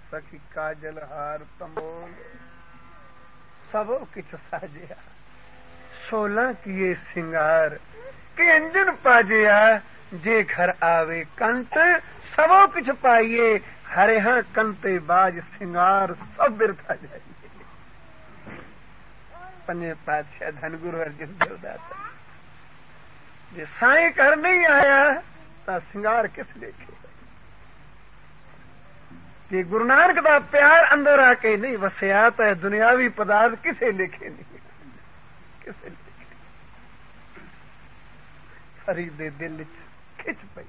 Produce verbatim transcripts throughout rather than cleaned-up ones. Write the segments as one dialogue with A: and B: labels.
A: सखी काजल हार तमोल सबो किछ साजिया सोलह किए सिंगार के अंजन पाजिया जे घर आवे कंत सबो किछ पाइए हरे हाँ कंते बाज सिंगार सब बिरथा जाइए। पंजे पातशाह धन गुरु अर्जन देवदाता जे साईं घर नहीं आया ता सिंगार किस लेखे जे गुरु नानक दा प्यार अंदर आके नहीं वसिया तो दुनियावी पदार्थ किसे लेखे नहीं किसे लेखे। फरीद दे दिल च खिच पई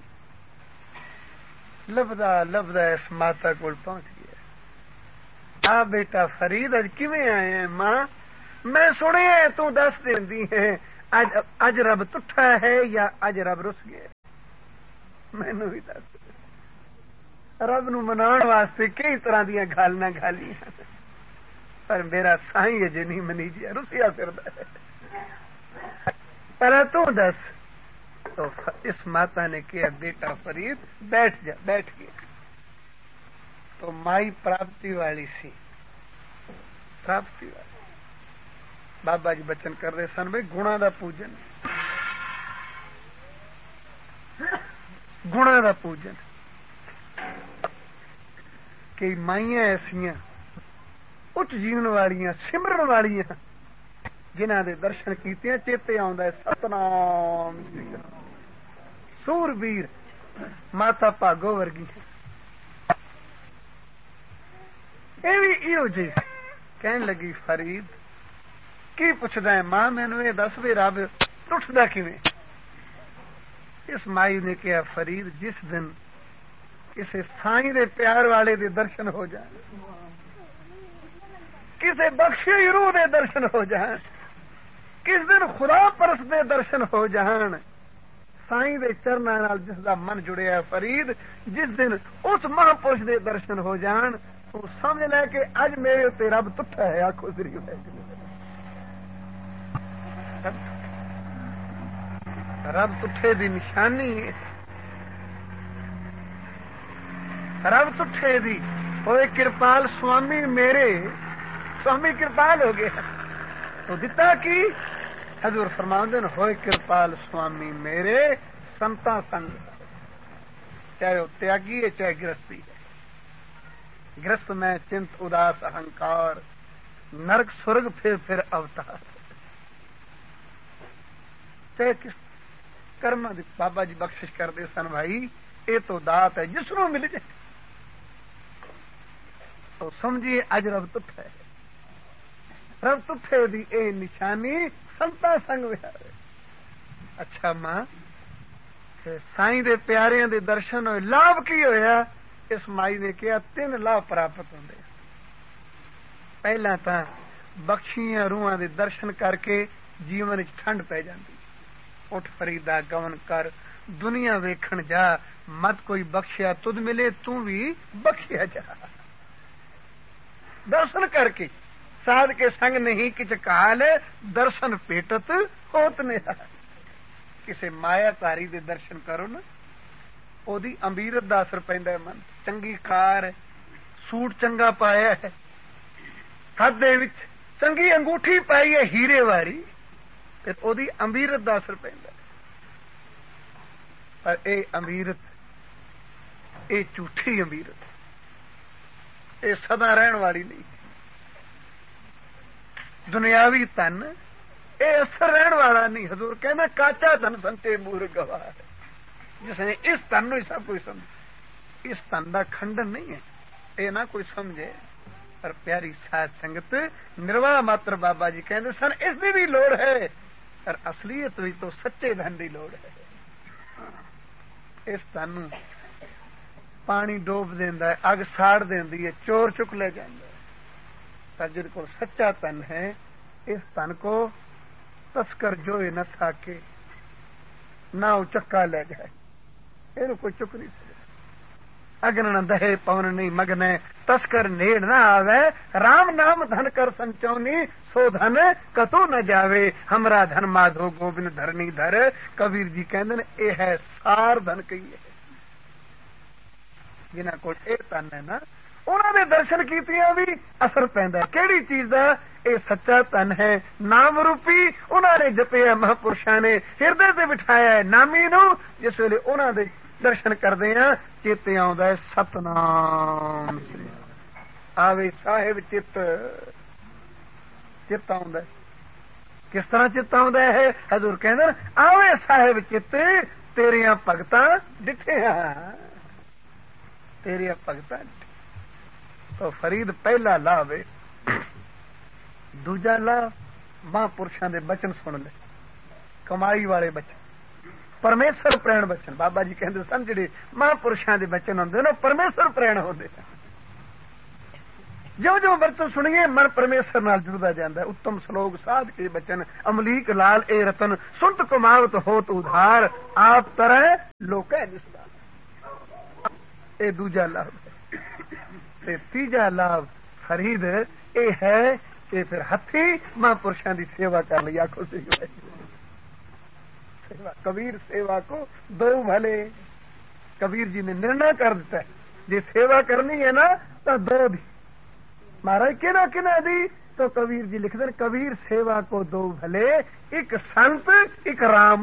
A: लभदा लभदा इस माता कोल पहुंच गया। आ बेटा फरीद अज किवें आए हैं? मां मैं सुनिया तू दस देंदी है अज अज रब तुठा है या अज रब रुस गया? मैनू भी दस रब नू मनाउण वास्ते कई तरह दीयां गालां गालियां पर मेरा साईं अजे नहीं मनीजिया रुसिया फिरदा है। पर तू दस तो इस माता ने कहा बेटा फरीद बैठ जा। बैठ गया तो माई प्राप्ति वाली सी प्राप्ति वाली बाबा जी बचन कर रहे सन भाई गुणा दा पूजन गुणा दा पूजन कई माइयां ऐसियां उच्च जीवन वालियां सिमरन वालियां जिन्हां दे दर्शन कीते चेते आउंदा है सतनाम सूरवीर माता भागो वर्गी ये भी इहो जी कहन लगी फरीद की पुछदा है मां मैनू ये दस भी रब टुटदा किवें? इस माई ने कहा फरीद जिस दिन किसी साईं दे प्यार वाले दे दर्शन हो जाए किसी बख्शे रूह दे दर्शन हो जाए किस दिन खुदा परस दे दर्शन हो जान साईं दे चरनां नाल जिसदा मन जुड़िया फरीद जिस दिन उस महापुरुष दे दर्शन हो जान तो समझ ले कि अज मेरे उत्ते रब तुठा है। आखो श्री रब तुठे दी निशानी है रब तुठे दी होए कृपाल स्वामी मेरे स्वामी कृपाल हो गया तो दिता की हजूर फरमाते होए कृपाल स्वामी मेरे संता संग चाहे वो त्यागी है चाहे गृहस्थी है गृहस्थ में चिंत उदास अहंकार नरक स्वर्ग फिर फिर अवतार चाहे किस कर्म बाबा जी बख्शिश कर दे सन भाई ये तो दात है जिसनों मिल जाए तो समझिए अज रब तुठा है रब तुठे दी ए निशानी संता संग विहारे। अच्छा मां साईं दे प्यारियां दे दर्शन होए लाभ की होया? इस माई ने कहा तीन लाभ प्राप्त होंदे। पहला तां बख्शियां रूहां दे दर्शन करके जीवन च ठंड पै जांदी। उठ फरीदा गवन कर दुनिया वेखण जा मत कोई बख्शिया तुद मिले तू भी बख्शिया जा। दर्शन करके साध के संग नहीं किच काल दर्शन पेटत होत ने किसे मायाकारी दे दर्शन करो ना ओदी अमीरत दा असर पैंदा है। मन चंगी कार सूट चंगा पाया है हथ दे विच चंगी अंगूठी पाई है हीरे वाली ते ओदी अमीरत दा असर पैंदा है। पर ए अमीरत ए झूठी अमीरत ए सदा रहन वाली नहीं। दुनियावी धन ए असर रहन वाला नहीं। हजूर कहना काचा धन संते मूर गवाह है जिसने इस धन नु सब कोई समझ इस धन का खंडन नहीं है ये ना कोई समझे। पर प्यारी साध संगत निर्वाह मात्र बाबा जी कहते सन इसकी भी लोड़ है पर असलीयत भी तो सच्चे धन की लोड़ है। इस धन पानी डोब देंदा है अग साड़ देंदी है चोर चुक ले जाता है। पर जिन को सच्चा धन है इस धन को तस्कर जोए न साके ना चक्का ले जाए ये कोई चुक नहीं सकता। अगन न दहे पवन नहीं मगने तस्कर नेड़ न आवे राम नाम धन कर संचौनी सो धन कतो न जावे हमरा धन माधो गोविंद धरनी धर। कबीर जी कहते ने ये है सार धन कही है جنہاں کول اے تن ہے نا انہاں دے درشن کیتیاں بھی اثر پیندا ہے کیڑی چیز دا اے سچا تن ہے نام روپی انہاں نے جپیا مہاپرشاں نے ہردے تے بٹھایا ہے نامی نو جس ویلے انہاں دے درشن کردے ہاں چیتے آوندا ہے ستنام آوے صاحب چت چت آوندا ہے کس طرح چت آوندا ہے حضور کہندے آوے صاحب چت تیریاں بھگتاں ڈٹھیاں تیریاں بھگتاں تو فرید پہلا لا وے دوجا لا ماں پرشاں دے بچن سن لے کمائی والے بچن پرمیشور پرین بچن بابا جی کہندے سن جڑے ماں پرشاں دے بچن ہوندے نا پرمیشور پرین ہوندے جو جو برتن سنیے من پرمیشور نال جڑدا جاندا ہے اتم سلوک سادھ کے بچن املیک لال اے رتن سنت کماوت ہوت ادھار آپ طرح لوکے نسبت اے دوجا لفظ تے تیجا لفظ فرید اے ہے کہ پھر ہتھی ماں پرشاں دی سیوا کر لئی آکھو سی سیوا کبیر سیوا کو دو بھلے کبیر جی نے نرنا کر دیتا ہے جی سیوا کرنی ہے نا تو دو دی مہاراج کہنا کہنا دی تو کبیر جی لکھ دیں کبیر سیوا کو دو بھلے ایک سنت ایک رام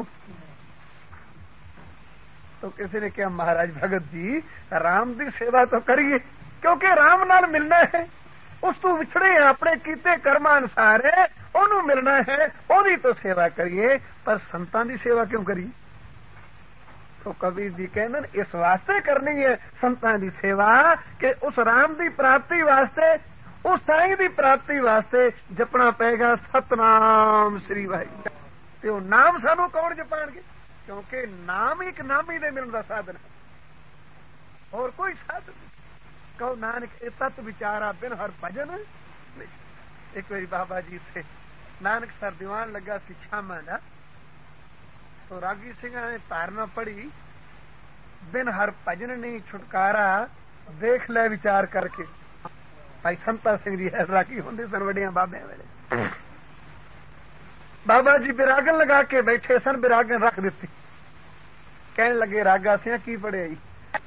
A: تو کسی نے کہا مہاراج بھگت جی رام دی سیوا تو کریے کیونکہ رام نال ملنا ہے اس تو وچھڑے ہیں اپنے کیتے کرما انسار ہے انہوں ملنا ہے وہی تو سیوا کریے پر سنتاں دی سیوا کیوں کریے تو کبیر جی کہندے اس واسطے کرنی ہے سنتاں دی سیوا کہ اس رام دی پراپتی واسطے اس سائیں دی پراپتی واسطے جپنا پے گا ستنام سری واحد تے وہ نام سانو کون جپان گے کیونکہ نام ایک نامی دے ملن دا سادن ہے اور کوئی سادن نہیں کہو نانک تت بچارا بن ہر بھجن ایک باری بابا جی سے نانک سر دیوان لگا سی شاما دا تو راگی سنگھا نے تارنا پڑی بن ہر بھجن نہیں چھٹکارا دیکھ لے وچار کر کے بھائی سنتا سنگھ جی راگی ہوندے سن وڈیاں بابے ویلے بابا جی براگن لگا کے بیٹھے سن براگن رکھ دیتی کہنے لگے راگا سیاں کی پڑے آئی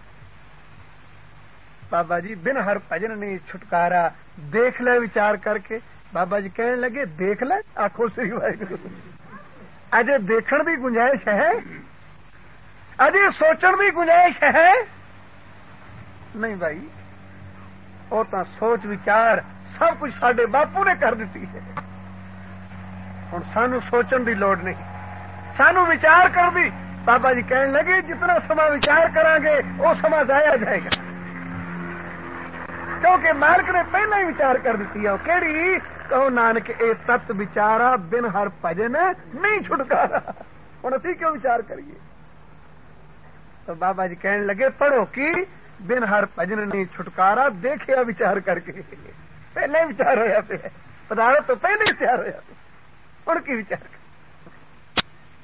A: بابا جی بن ہر بھجن نہیں چھٹکارا دیکھ لے وچار کر کے بابا جی کہنے لگے دیکھ لے آخو سی واحد اجے دیکھن دی گنجائش ہے اجے سوچن دی گنجائش ہے نہیں بھائی وہ تو سوچ وچار سب کچھ سڈے باپو نے کر دیتی ہے ہوں سانو سوچن دی لوڑ نہیں سانو وچار کر دی بابا جی کہنے لگے جتنا سما وچار کریں گے وہ سما ضائع جائے گا کیونکہ مالک نے پہلا ہی وچار کر دیتی ہے کہڑی کہو نانک اے تت بچارا بن ہر بھجن نہیں چھٹکارا ہوں اسی کیوں وچار کریے تو بابا جی کہنے لگے پڑھو کی بن ہر بھجن نہیں چھٹکارا دیکھیا وچار کر کے پہلے وچار ہوا پہ پدارت تو پہلے وچار ہوا پہ ہوں کی وچار کر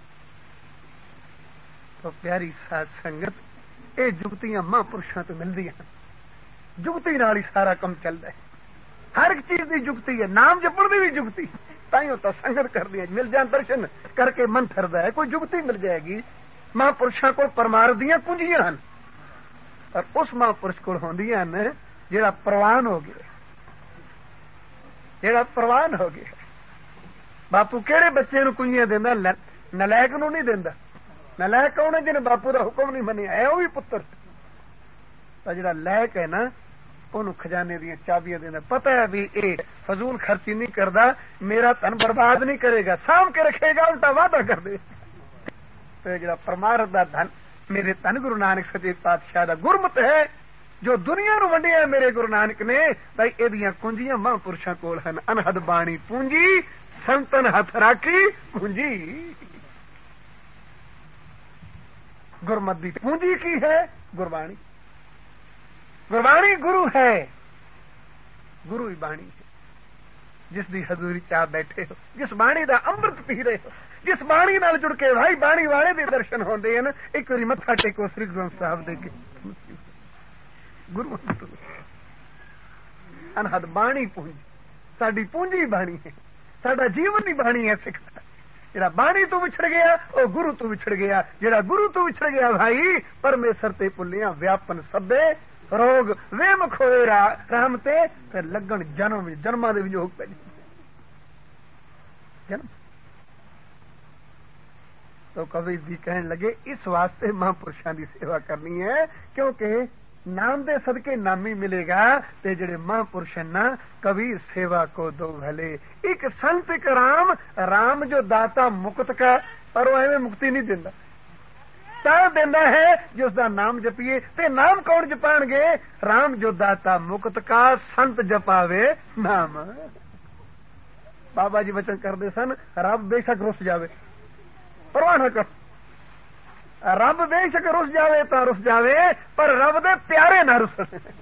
A: تو پیاری ساتھ سنگت اے جگتیاں ماں پرشاں تو ملدی ہیں جگتی نال ہی سارا کم چلتا ہے ہر ایک چیز کی جگتی ہے نام جپن کی بھی جگتی تائیوں تو سنگت کر دیا مل جان درشن کر کے من ٹردا ہے کوئی جگتی مل جائے گی ماں پرشاں کو پرمار دیا کنجیاں ہیں اور اس ماں پرش کو ہوندیاں نے جڑا پروان ہو گیا جڑا پروان ہو گیا باپو کہڑے بچے نو کنجیاں دیندا نلائک نو نہیں دیندا نلائک کون ہے جن باپو دا حکم نہیں منیا ہے وہ بھی پتر جڑا لائق ہے نا انہوں خزانے دیا چابیاں دینا پتہ ہے بھی اے فضول خرچی نہیں کردا میرا تن برباد نہیں کرے گا سام کے رکھے گا الٹا وعدہ کر دے تو جڑا پرمارت دا دھن میرے تن گرو نانک سچے پاتشاہ دا گرمت ہے جو دنیا نو ونڈیا ہے میرے گرو نانک نے بھائی ایدیاں کنجیاں ماں پرشاں کول ہن انہد بانی پونجی سنتن ہتھ راکھی پونجی گرمت دی پونجی کی ہے گربانی گربانی گرو ہے گرو ہی بانی ہے جس دی حضوری چاہ بیٹھے ہو جس بانی دا امرت پی رہے ہو جس بانی نال جڑ کے بھائی بانی والے دے درشن ہوندے ہیں ایک باری متھا ٹیکو سری گرنتھ صاحب دے کے گرو انہد بانی پونجی ساڈی پونجی بانی ہے ساڈا جیون ہی بانی ہے سکھ جڑا بانی تو وچھڑ گیا وہ گرو تو وچھڑ گیا جڑا گرو تو وچھڑ گیا بھائی پرمیشر تے پلیاں ویاپن سبے روگ ویم کھوئے رحم تے پھر لگن جنم جنما دے وچ پہ جنم. تو کبھی بھی کہنے لگے اس واسطے ماں پرشاں دی سیوا کرنی ہے کیونکہ نام دے صدقے نامی ملے گا تے جڑے ماں پرش نا کبھی سیوا کو دو بھلے. ایک سنت ایک رام رام جو داتا مکت کا پر وہ ایویں مکتی نہیں دیندا تا دیندا ہے جس دا نام جپیے تے نام کون جپان گے رام جو داتا مکت کا سنت جپاوے نام. بابا جی وچن کردے سن رب بے شک رس جاوے پرواہ نہ کر رب بے شک رس جاوے تا رس جاوے پر رب دے پیارے نہ رس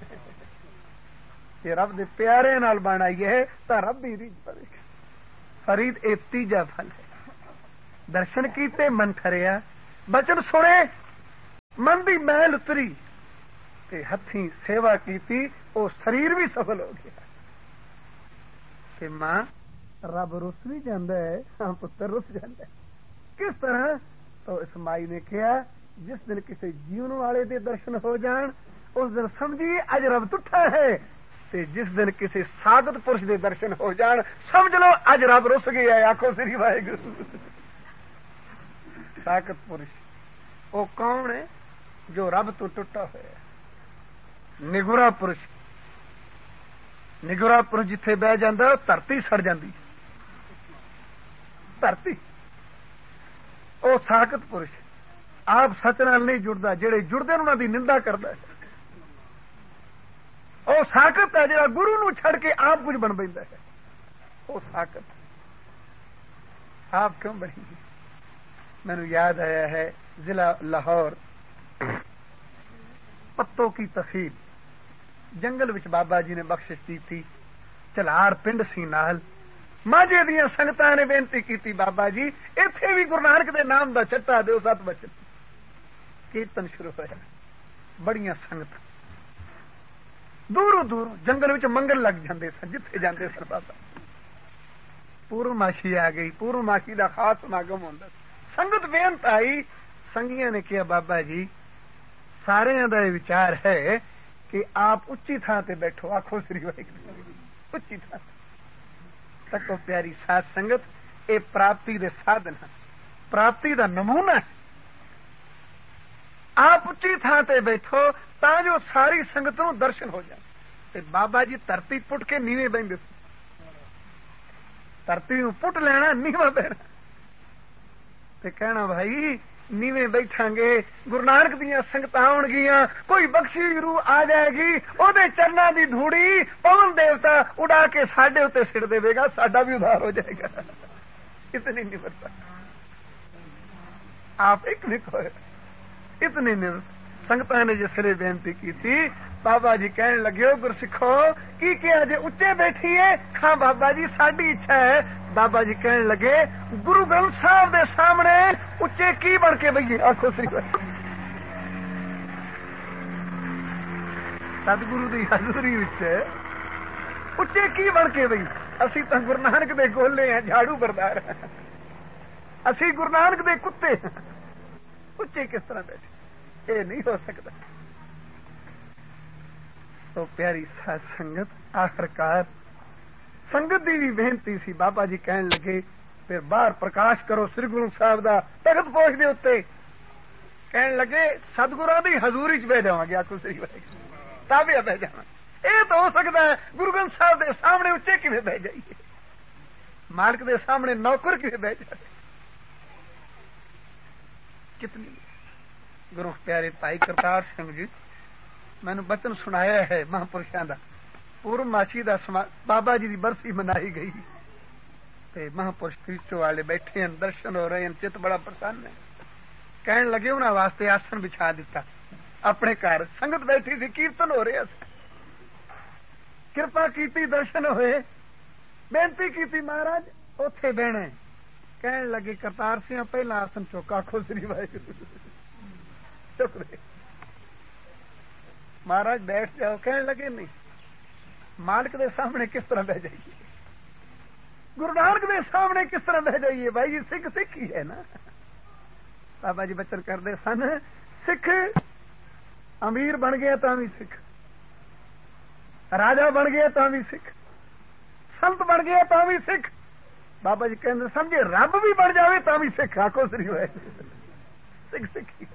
A: یہ رب دے پیارے نال بنائی ہے تا رب بھی ریج پڑے. فرید اے تیجا پھل ہے. درشن کیتے من ٹھریا بچن سنے من دی محل اتری تے ہتھیں سیوا کیتی او شریر بھی سفل ہو گیا. کہ ماں رب رس بھی جاندا ہے ہاں پتر رس جاندا ہے. کس طرح تو اس مائی نے کہا جس دن کسی جیون والے دے درشن ہو جان اس دن سمجھی اج رب ٹوٹا ہے تے جس دن کسی سادت پرش دے درشن ہو جان سمجھ لو اج رب رس گیا ہے. آخو سری واحگرو. ساکت پرش وہ کون ہے جو رب تو ٹوٹا ہوا ہے. نگورا پرش نگورا پرش جتھے بہ جاندا دھرتی سڑ جاندی دھرتی. وہ ساکت پرش آپ سچ نال نہیں جڑتا جہے جڑتے انہوں دی نندا کرتا ہے. وہ ساکت ہے جہاں گرو نو چھڑ کے آپ کچھ بن پہ ہے. وہ ساکت آپ کیوں بنی. مینو یاد آیا ہے ضلع لاہور پتوں کی تحصیل جنگل وچ بابا جی نے بخشش دی تھی. چلار پنڈ سی نال ماجے دیا سنگتاں نے بےنتی کی بابا جی ایتھے بھی گرو نانک دے نام دا چٹا دیو سات بچن. کیرتن شروع ہوا بڑیاں سنگت دوروں دور جنگل وچ منگل لگ جاندے سن جتھے جاندے سن. بابا پورماشی آ گئی. پورماشی دا خاص سماگم ہوندا سنگت بےنت آئی. سنگیاں نے کہا بابا جی سارے دا یہ وچار ہے کہ آپ اچھی تھان تے بیٹھو. آخو سری واحگرو. اچھی تھان تکو پیاری ساتھ سنگت اے پراپتی دے سادن ہے پراپتی دا نمونہ ہے. آپ اچھی تھان تے بیٹھو تا جو ساری سنگت نو درشن ہو جائے. تے بابا جی دھرتی پٹ کے نیویں بہندے دھرتی نو پٹ لینا نیواں بہنا تے کہنا بھائی نیویں بیٹھاں گے گرو نانک دیاں سنگتاں آن گیاں کوئی بخشی روح آ جائے گی او دے چرناں دی دھوڑی پون دیوتا اڑا کے ساڈے اوتے سٹ دے گا ساڈا بھی ادھار ہو جائے گا. اتنی نہیں برتا آپ ایک نہیں کھوئے اتنی نہیں. سنگتاں نے جس نے بےنتی کی تھی بابا جی کہنے لگے گر سکھو کی کیا جے اچے بیٹھی ہے. ہاں بابا جی ساڈی اچھا ہے. بابا جی کہنے لگے گرو گرنتھ صاحب دے سامنے اچے کی بن کے بھئی. آخو سی سدگرو دی حضوری وچ اچے کی بن کے بھئی. اسی تو گرو نانک دے گولے ہیں جھاڑو بردار ہیں. اسی گرو نانک دے کتے ہیں. اچے کس طرح بیٹھے یہ نہیں ہو سکتا. تو پیاری ساتھ سنگت آخرکار سنگت دی بھی بےنتی سی. بابا جی کہنے لگے پھر باہر پرکاش کرو سری گرو صاحب دا تخت پوش دے اتنے. کہنے لگے سدگراں دی حضوری چ بہ جاواں گے. آخو سی تابع بہ جاواں. یہ تو ہو سکتا ہے گرو گرنتھ صاحب دے سامنے اچے کیویں بہ جائیے مالک دے سامنے نوکر کیویں بہ جائے. کتنی گرو پیارے بھائی کرتار سنگھ جی مینو بچن سنایا ہے مہاپرشاں دا. پورماشی دا بابا جی دی برسی منائی گئی تے مہاپرش کریچو والے بیٹھے ہیں درشن ہو رہے ہیں چت بڑا پرسن ہے. کہنے لگے انہاں واسطے آسن بچھا دیتا اپنے گھر. سنگت بیٹھی تھی کیرتن ہو رہا سی. کرپا کیتی درشن ہوئے بےنتی کیتی مہاراج اوتھے بہنا. کہنے لگے کرتار سنگھ پہلا آسن چوکا. آخو سری واحگرو. چک دے مہاراج بیٹھ جاؤ. کہنے لگے نہیں مالک دے سامنے کس طرح بہ جائیے گرو نانک دے سامنے کس طرح بہ جائیے. بھائی جی سکھ سکھ ہی ہے نا. بابا جی بچن کرتے سن سکھ امیر بن گیا تو بھی سکھ راجا بن گیا تو بھی سکھ، سنت بن گیا تو بھی سکھ، بابا جی کہتے سمجھے رب بھی بن جائے تو بھی سکھ آخو سری ہوئے سکھ سکھی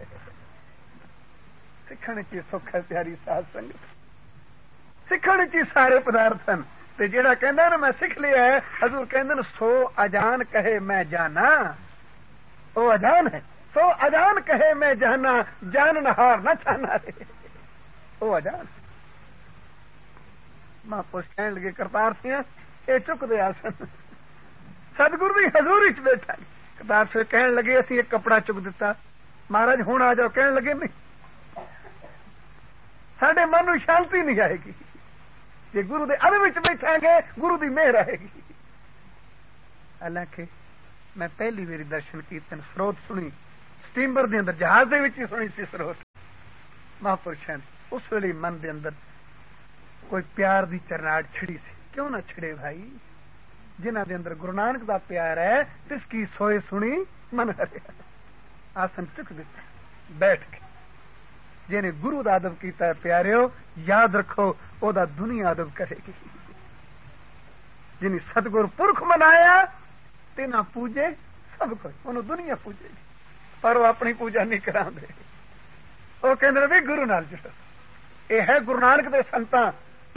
A: سکھن چی سکھ ہے پیاری ساتھ سنگت، سکھن چی سارے پدارتھ ہیں تے جیڑا کہندا نا میں سکھ لیا ہے، حضور کہندے نے سو اجان کہے میں جانا، او اجان ہے، سو اجان کہے میں جانا، جان نہار نہ چھانا رے، او اجان ماں پوچھ کہنے لگے کرتار سیاں اے چک دے آسن سدگرو دی حضور وچ بیٹھا، کرتار سے کہنے لگے اسی ایک کپڑا چک دیتا، مہاراج ہوں آ جاؤ، کہنے لگے نہیں ساڈے من نو شانتی نہیں آئے گی، جی گرو دے ادب وچ بیٹھیں گے گرو دی مہر آئے گی۔ حالانکہ میں پہلی میری درشن کیتے سروت سنی سٹیمبر دے اندر جہاز دے وچ ہی سنی سی سروت مہاپرشاں اس ویلے من دے اندر کوئی پیار دی چرناٹ چھڑی سی، کیوں نہ چھڑے بھائی، جنہ دے اندر گرو نانک دا پیار ہے تس کی سوئے سنی من ہرے، آسن چک دیتا بیٹھ کے، جنہیں گرو دا ادب کیتا ہے پیاریو یاد رکھو او دا دنیا ادب کرے گی، جنہیں ستگور پرخ منایا تینا پوجے سب کچھ، انہوں دنیا پوجے گی پر وہ اپنی پوجا نہیں کرا دے، وہ کہندے بھی گرو نال جڑو، اے ہے گرو نانک دے سنتاں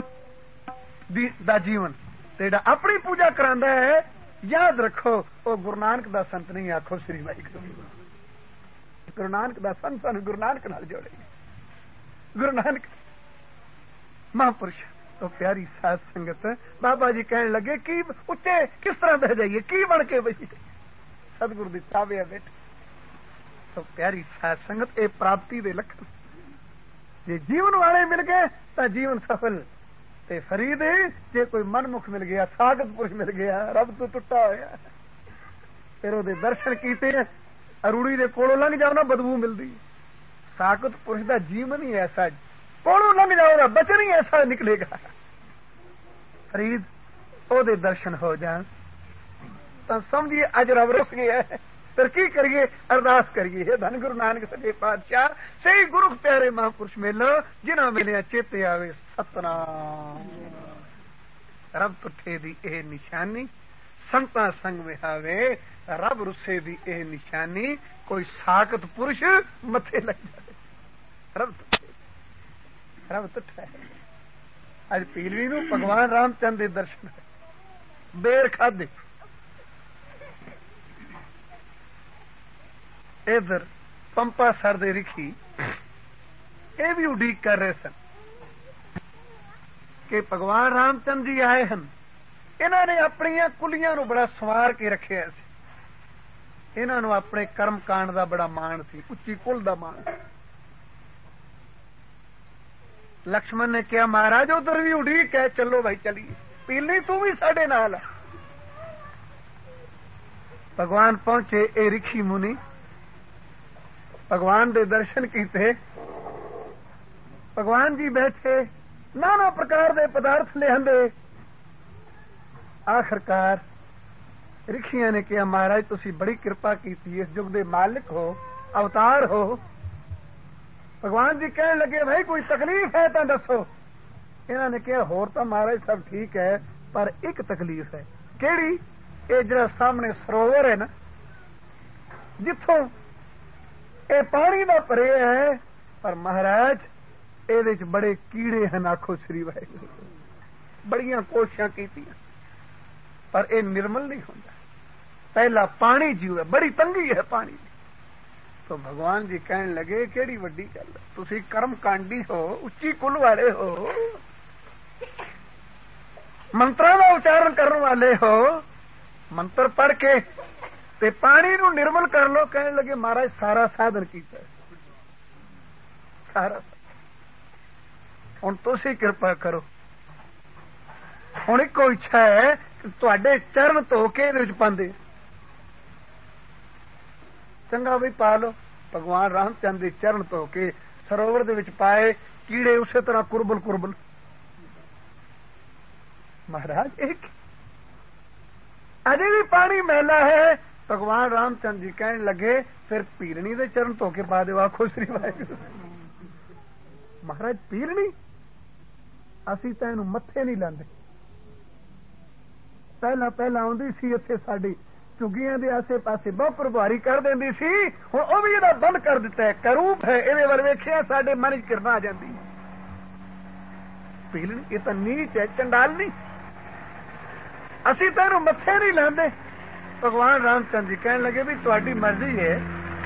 A: دا جیون، جیڑا اپنی پوجا کراندا ہے یاد رکھو وہ گرو نانک دا سنت نہیں، آکھو سری وائی گرو نانک دا سنت سانو گرو نانک نال جوڑے گی، گرو نانک مہاپرش تو پیاری ساتھ سنگت، بابا جی کہنے لگے کی اچے کس طرح بہ جائیے کی بن کے بھائی سدگرو دی تابع بیٹھے، تو پیاری ساتھ سنگت اے پراپتی دے لکھن، جی جیون والے مل گئے تو جیون سفل، تے فرید جے کوئی من مکھ مل گیا ساگت پرش مل گیا رب تو ٹٹا ہوا، پھر وہ درشن کیتے اروڑی دے کولوں لنگ جاؤ نا بدبو ملتی، ساگت پرش دا جیون ہی ایسا کولوں لنگ جاؤ گا بچن ہی ایسا نکلے گا، فرید او دے درشن ہو جان تو سمجھیے اج رب رس گیا ہے، پھر کی کریے ارداس کریے دھن گرو نانک سچے پادشاہ صحیح گرو پیارے مہاپرش ملو جنہاں ملیا چیتے آوے ستنام، رب تٹھے دی اے نشانی سنتا سنگ میں آوے، رب رسے دی اے نشانی کوئی ساکت پرش متھے لگ جائے، رب تٹھے رب تٹھا ہے، اج پیلوی نو بھگوان رام چند دے درشن ہے، بیر کھادے ادھر پمپا سر دے رکھی یہ بھی اڈیق کر رہے سن کہ بھگوان رام چند جی آئے ہیں، انہوں نے اپنی کلیاں نو بڑا سوار کے رکھے سی، انہوں نے اپنے کرم کانڈ دا بڑا مان سی، اچھی کل دا مان، لکشمن نے کیا مہاراج ادھر بھی اڈیق ہے چلو بھائی چلیے، پیلنی تو بھی ساڈے نال، بھگوان پہنچے اے رکھی منی بھگوان دے درشن کیتے، بھگوان جی بیٹھے نانا پرکار دے پدارتھ لے آندے، آخرکار رکھیاں نے کیا مہاراج تسی بڑی کرپا کیتی، اس جگ دے مالک ہو اوتار ہو، بھگوان جی کہنے لگے بھائی کوئی تکلیف ہے تو دسو، انہوں نے کہا ہور تو مہاراج سب ٹھیک ہے پر ایک تکلیف ہے، کیڑی؟ اے جڑا سامنے سروور ہے نا جتوں اے پانی دا پرے ہے، پر مہاراج اے وچ بڑے کیڑے ہیں، آکھو سری واحگرو، بڑیاں کوششاں کیتیاں پر اے نرمل نہیں ہوندا، پہلا پانی جیو ہے، بڑی تنگی ہے پانی دی، تو بھگوان جی کہنے لگے کیڑی وڈی گل ہے، تسی کرم کانڈی ہو، اچھی کل والے ہو، منتراں دا اچارن کرن والے ہو، منتر پڑھ کے تے پانی نو نرمل کر لو، کہنے لگے مہاراج سارا سادھن کیتا ہے، سارا ہن تسی کرپا کرو، ہن ایک اچھا ہے تواڈے چرن دھو کے ادھر پاندے چنگا بھی پا لو، بھگوان رام چند دے چرن دھو کے سروور دے وچ پائے، کیڑے اسی طرح کربل کربل، مہاراج ایک اجے بھی پانی میلا ہے، بھگوان رام چند جی کہنے لگے پھر پیرنی دے چرن دھو کے پا دے، آکھو سری واحگرو، مہاراج پیرنی اسی تو اینو متھے نہیں لاندے. پہلا پہلا آندی سی اتنے ساڈی چگیاں دے آسے پاسے بوکر بہاری کر دیندی سی. ہن او بھی یہ بند کر دیتا ہے. کروپ ہے یہ ول ویکھیا ساڈے من چ کرنا آ جاندی. پیلن یہ تو نیچ ہے, چنڈال نہیں. اسی تو اینو متھے نہیں لاندے. بھگوان رام چند جی کہنے لگے بھی تہاڈی مرضی ہے,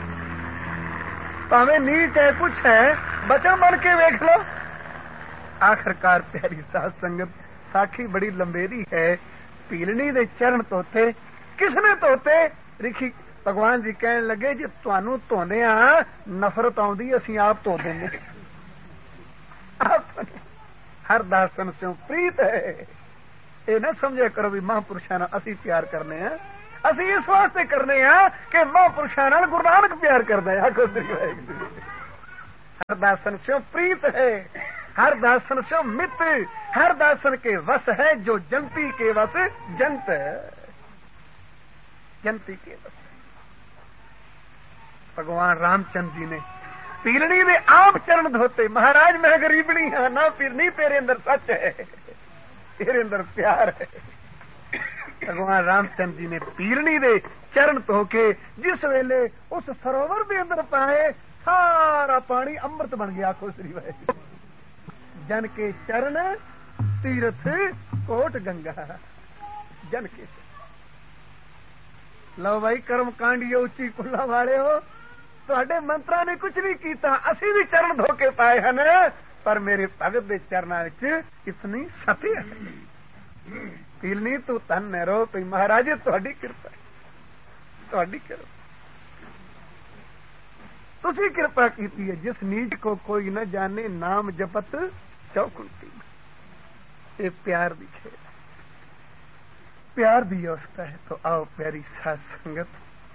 A: پاویں نیچ ہے کچھ ہے, بچا بن کے ویکھ لو. آخرکار پیاری ساتھ سنگت ساکھی بڑی لمبیری ہے. پیلنی دے چرن دھوتے کس نے دھوتے؟ رکھی بھگوان جی کہنے لگے جی تانوں دھوندے ہاں نفرت آؤندی اسی آپ دھو دیندے. ہر داسن سے پریت ہے. یہ نہ سمجھا کرو بھی مہا پرشاں نال اسی پیار کرنے ہیں. اسی اس واسطے کرنے ہیں کہ مہا پرشاں نال گرو نانک پیار کردا ہے. ہر داسن سے پریت ہے, ہر داسن سے مت, ہر داسن کے وس ہے جو جنتی کے وس جنت ہے. جنتی کے وس. بھگوان رام چند جی نے پیلنی دے آپ چرن دھوتے. مہاراج میں غریبنی ہاں نہ پیرنی, تیرے اندر سچ ہے, تیرے اندر پیار ہے. بھگوان رام چند جی نے پیلنی دے چرن دھو کے جس ویلے اس سروور دے اندر پائے سارا پانی امرت بن گیا. آخو سری بھائی جن کے چرن تیرتھ کوٹ گنگا. جن کے لو بھائی کرم کانڈی اچھی کلا والے ہو, تھوڑے منترا نے کچھ نہیں کیتا, اسی بھی چرن دھو کے پائے ہیں, پر میرے بھگت دے چرنا اتنی ستی ہے. پیلنی تو تن رو پی مہاراج تھوڑی کرپا, تھوڑی کرپا تسی کرپا کیتی ہے. جس نیچ کو کوئی نہ جانے نام جپت چوکنتی. یہ پیار دی کھیل, پیار دی اوستا ہے. تو آؤ پیاری ساتھ سنگت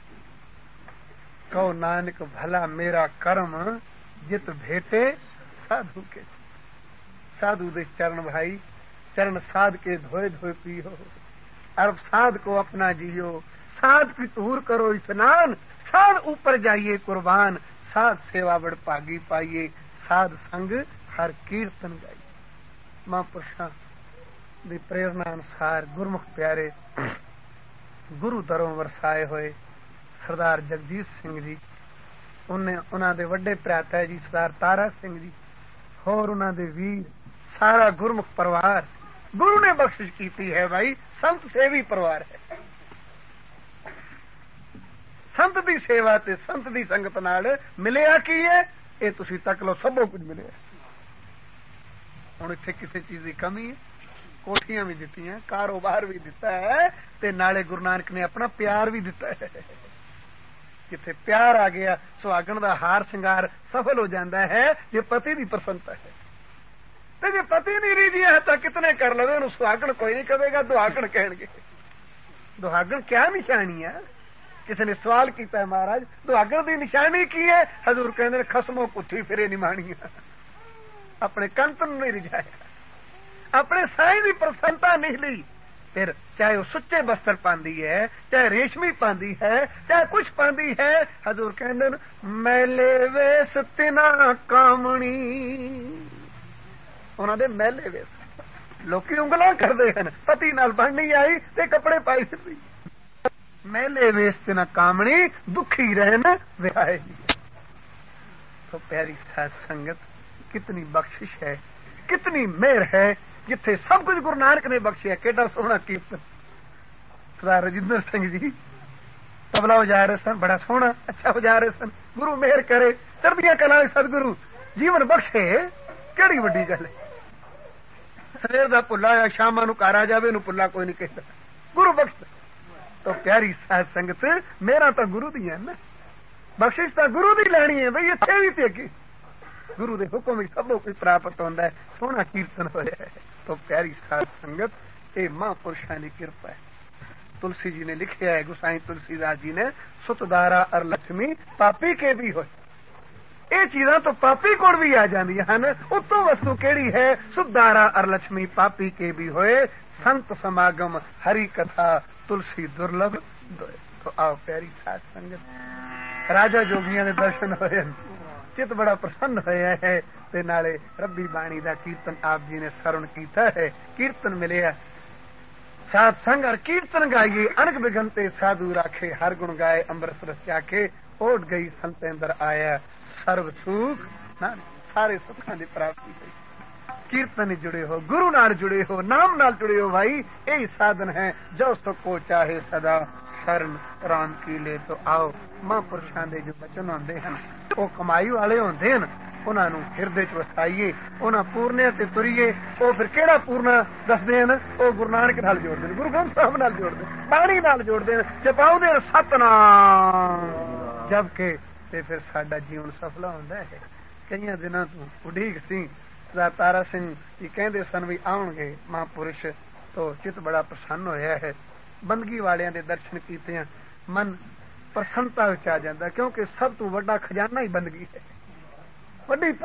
A: کہو نانک بھلا میرا کرم جت بھیٹے سادھو کے. سادھو دے چرن بھائی, چرن سادھ کے دھوئے دھوئے پیو. ارب سادھ کو اپنا جیو, سادھ کی طور کرو اسنان, سادھ اوپر جائیے قربان, سادھ سیوا بڑ پاگی پائیے, سادھ سنگ ہر کیرتن گائیے. ماں پرشاں دی پریرنا انسار گرمخ پیارے گرو دروں ورسائے ہوئے سردار جگجیت سنگھ جی, انہاں دے وڈے پراتا ہے جی سردار تارا سنگھ جی, اور انہاں دے ویر سارا گرمخ پروار گرو نے بخشش کیتی ہے. بھائی سنت سیوی پروار ہے. سنت دی سیوا تے سنت دی سنگت نال ملیا کی ہے, یہ تسی تک لو سبو کچھ ملیا. ہوں اتنے کسی چیز کی کمی ہے؟ کوٹیاں بھی دیتی ہیں, کاروبار بھی دیتا ہے, تے نالے گرو نانک نے اپنا پیار بھی دیتا ہے. جتھے پیار آ گیا سہاگن دا ہار سنگار سفل ہو جاتا ہے جی پتی دی پرسنتا ہے. تے جی پتی نہیں ریجیا ہے تو کتنے کر لو انہوں سہاگن کوئی نہیں کہے گا, دہاگن کہیں گے. دہاگن کیا نشانی ہے؟ کسی نے سوال کیتا ہے مہاراج دہاگن دی نشانی کی ہے؟ حضور کہندے نے خسموں کتھی پھرے نمانی. اپنے کنتن نہیں رجایا, اپنے سائیں دی پرسنتا نہیں لی. پھر چاہے وہ سچے بستر پاندی ہے, چاہے ریشمی پاندی ہے, چاہے کچھ پاندی ہے, حضور کہندے میلے ویس تنا کامنی. انہاں دے میلے ویس لوکی انگلاں کردے ہیں, پتی نال بن نہیں آئی تے کپڑے پائی پھردی. میلے ویس تنا کامنی دکھی رہن وہائے. تو پیاری ساتھ سنگت کتنی بخشش ہے, کتنی مہر ہے, جتھے سب کچھ گرو نانک نے بخشیا. کیڈا سونا کیرتن سردار رجندر سنگھ جی تبلا بجا رہے سن, بڑا سونا اچھا بجا رہے سن. گرو مہر کرے, چڑھدیاں کلاں سدگرو جیون بخشے, کیڑی وڈی گل ہے. سویر دا پلا آیا شام نو گھر آ جائے نو پلا کوئی نہیں کہتا, گرو بخش. تو پیاری ساتھ سنگت میرا تو گرو دی ہے نا, بخشش تو گرو دی لینی ہے. بھائی اتنے بھی تے اگے گرو دے حکم ہی سب کچھ پراپت ہوتا ہے. سونا کیرتن ہوا ہے. تو پیاری ساتھ سنگت یہ ماں پرشاں دی کرپا ہے. تلسی جی نے لکھا ہے, گسائی تلسی داس جی نے, ست دارا ار لکشمی پاپی کے بھی ہوئے. یہ چیزاں تو پاپی کول بھی آ جاندی ہیں. اتوں وستو کیڑی ہے؟ ست دارا ار لکشمی پاپی کے بھی ہوئے, سنت سماگم ہری کتھا تلسی درلبھ دوئے. تو آؤ پیاری ساتھ سنگت راجا جوگیاں دے درشن ہوئے, چت بڑا پرسن ہوا ہے. تے نالے ربی بانی دا کیرتن آپ جی نے سرن کیتا ہے. کیرتن ملیا ساتھ سنگ اور کیرتن گائیے انک بگنتے سادھو راکھے ہر گن گائے امرت رس چاکھے اوٹ گئی سنتے اندر آیا سرو سوکھ نہ سارے سکھاں دی پراپتی ہوئی. کیرتن جڑے ہو گرو نال جڑے ہو نام نال جڑے ہو بھائی یہی سادن ہے جو سب کو چاہے سدا شرن رام کی لے تو آؤ. ماں پرشاں دے جو بچن ہوندے ہیں وہ کمائی والے ہوندے ہیں انہاں نوں ہردے چ وسائیے انہاں پورنے تے تریے. او پھر کیڑا پورنا دسدے ہیں او گرو نانک نال جوڑ دے گرو گرنتھ صاحب نال جوڑ دے بانی نال جوڑ دے چپاؤ دے ستنام جبکہ تے پھر ساڈا جیون سفلا ہوندا ہے. کئی دنوں تو اڈیگ سی تارا سنگھ جی کہندے سن بھی آؤ گے ماں پرش تو چت بڑا پرسن ہویا ہے. بندگی والے دے درشن کیتے ہیں من پرسنتا وچ آ جاندا کیونکہ سب تو وڈا خزانہ ہی بندگی ہے. وڈی